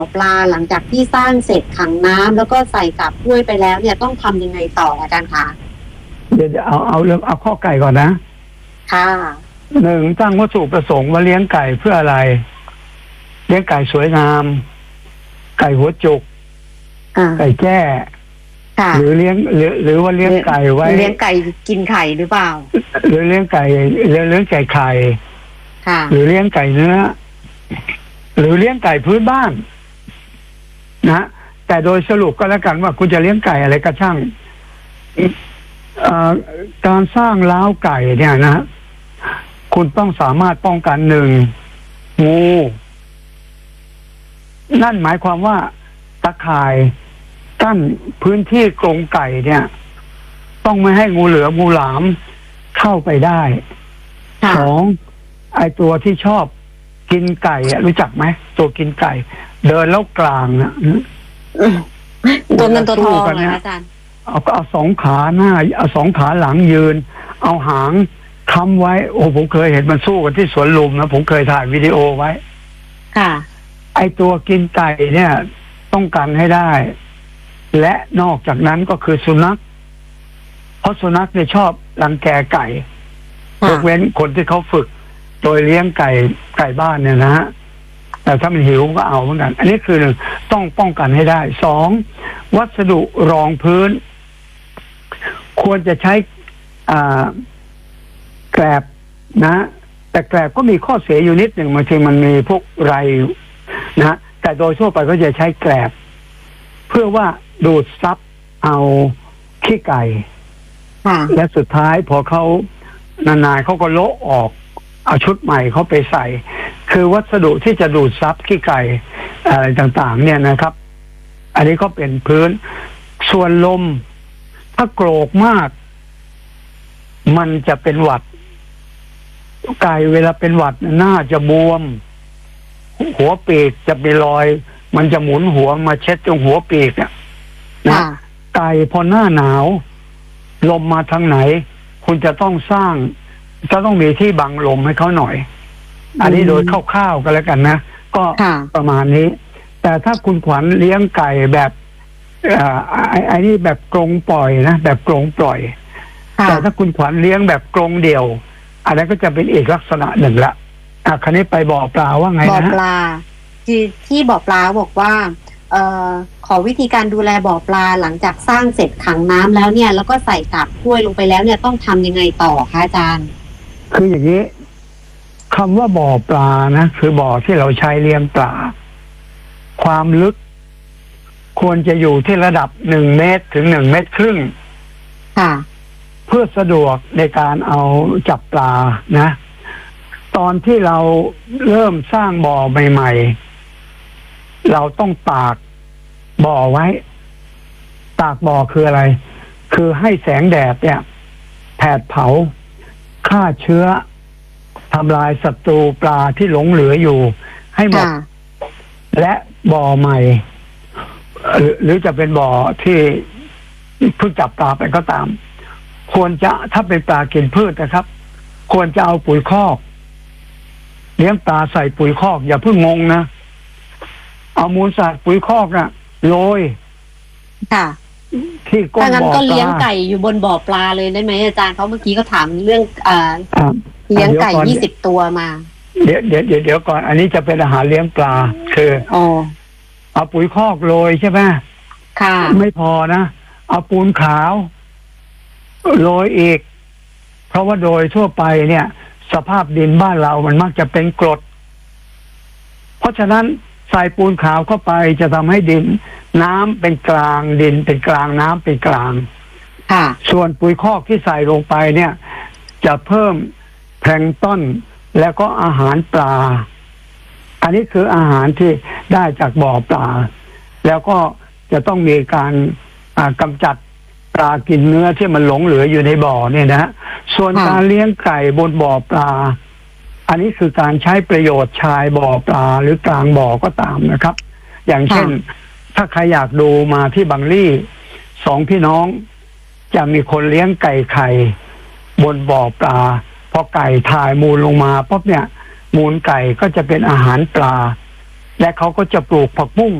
ปลาหลังจากที่สร้างเสร็จขังน้ำแล้วก็ใส่กับกล้วยไปแล้วเนี่ยต้องทำยังไงต่ออาจารย์คะเดี๋ยวเอาเรื่องเอาข้อไก่ก่อนนะค่ะหนึ่งตั้งวัตถุประสงค์ว่าเลี้ยงไก่เพื่ออะไรเลี้ยงไก่สวยงามไก่หัวจุกไก่แจ้หรือเลี้ยงหรือว่าเลี้ยงไก่ไว้เลี้ยงไก่กินไข่หรือเปล่าหรือเลี้ยงไก่ไข่หรือเลี้ยงไก่เนื้อหรือเลี้ยงไก่พื้นบ้านนะแต่โดยสรุปก็แล้วกันว่าคุณจะเลี้ยงไก่อะไรก็ช่างการสร้างเล้าไก่เนี่ยนะคุณต้องสามารถป้องกันหนึ่งงูนั่นหมายความว่าตะข่ายกั้นพื้นที่กรงไก่เนี่ยต้องไม่ให้งูเหลือมงูหลามเข้าไปได้สองไอตัวที่ชอบกินไก่รู้จักไหมตัวกินไก่เดินแล้วกลางนะตัวเงินตัวทองนะอาจารย์เอาสองขาหน้าเอาสองขาหลังยืนเอาหางค้ำไว้โอ้ผมเคยเห็นมันสู้กันที่สวนลุมนะผมเคยถ่ายวิดีโอไว้ค่ะไอตัวกินไก่เนี่ยต้องกันให้ได้และนอกจากนั้นก็คือสุนัขเพราะสุนัขเนี่ยชอบรังแกไก่ยกเว้นคนที่เขาฝึกโดยเลี้ยงไก่บ้านเนี่ยนะฮะแต่ถ้ามันหิวก็เอาเหมือนกันอันนี้คือหนึ่งต้องป้องกันให้ได้สองวัสดุรองพื้นควรจะใช้แกลบนะแต่แกลบก็มีข้อเสียอยู่นิดหนึ่งบางทีมันมีพวกไรนะแต่โดยทั่วไปก็จะใช้แกลบเพื่อว่าดูดซับเอาขี้ไก่และสุดท้ายพอเขานานๆเขาก็โละออกเอาชุดใหม่เขาไปใส่คือวัสดุที่จะดูดซับขี้ไก่อะไรต่างๆเนี่ยนะครับอันนี้ก็เป็นพื้นส่วนลมถ้าโกรกมากมันจะเป็นหวัดไก่เวลาเป็นหวัดหน้าจะบวมหัวปีกจะมีรอยมันจะหมุนหัวมาเช็ดตรงหัวปีกนะไก่พอหน้าหนาวลมมาทางไหนคุณจะต้องมีที่บังลมให้เขาหน่อยอันนี้โดยคร่าวๆกันแล้วกันนะก็ประมาณนี้แต่ถ้าคุณขวัญเลี้ยงไก่แบบไอ้นี่แบบกรงปล่อยนะแบบกรงปล่อยแต่ถ้าคุณขวัญเลี้ยงแบบกรงเดี่ยวอันนั้นก็จะเป็นอีกลักษณะหนึ่งละคราวนี้ไปบ่อปลาว่าไงนะบ่อปลาที่บ่อปลาบอกว่าขอวิธีการดูแลบ่อปลาหลังจากสร้างเสร็จขังน้ำแล้วเนี่ยแล้วก็ใส่กับกล้วยลงไปแล้วเนี่ยต้องทำยังไงต่อคะอาจารย์คืออย่างนี้คำว่าบ่อปลานะคือบ่อที่เราใช้เลี้ยงปลาความลึกควรจะอยู่ที่ระดับ1 เมตรถึง1 เมตรครึ่งเพื่อสะดวกในการเอาจับปลานะตอนที่เราเริ่มสร้างบ่อใหม่ๆเราต้องตากบ่อไว้ตากบ่อคืออะไรคือให้แสงแดดเนี่ยแผดเผาฆ่าเชื้อทำลายศัตรูปลาที่หลงเหลืออยู่ให้หมดและบ่อใหม่หรือจะเป็นบ่อที่เพิ่งจับปลาไปก็ตามควรจะถ้าเป็นปลากินพืชนะครับควรจะเอาปุ๋ยคอกเลี้ยงปลาใส่ปุ๋ยคอกอย่าเพิ่งงงนะเอามูลสัตว์ปุ๋ยคอกน่ะโรยที่ก้นบ่อปลาก็เลี้ยงไก่อยู่บนบ่อปลาเลยได้ไหมอาจารย์เขาเมื่อกี้ก็ถามเรื่องเลี้ยงไก่20 ตัวมาเดี๋ยวก่อนอันนี้จะเป็นอาหารเลี้ยงปลาคือเอาปุ๋ยคอกโรยใช่ไหมค่ะไม่พอนะเอาปูนขาวโรยอีกเพราะว่าโดยทั่วไปเนี่ยสภาพดินบ้านเรามันมักจะเป็นกรดเพราะฉะนั้นใส่ปูนขาวเข้าไปจะทำให้ดินน้ำเป็นกลางดินเป็นกลางน้ำเป็นกลางส่วนปุ๋ยคอกที่ใส่ลงไปเนี่ยจะเพิ่มแพลงก์ต้นแล้วก็อาหารปลาอันนี้คืออาหารที่ได้จากบ่อปลาแล้วก็จะต้องมีการกำจัดปลากินเนื้อที่มันหลงเหลืออยู่ในบ่อเนี่ยนะส่วนการเลี้ยงไก่บนบ่อปลาอันนี้คือการใช้ประโยชน์ชายบ่อปลาหรือกลางบ่อก็ตามนะครับอย่างเช่นถ้าใครอยากดูมาที่บางลี่2 พี่น้องจะมีคนเลี้ยงไก่ไข่บนบ่อปลาพอไก่ถ่ายมูลลงมาปุ๊บเนี่ยมูลไก่ก็จะเป็นอาหารปลาและเขาก็จะปลูกผักบุ้ง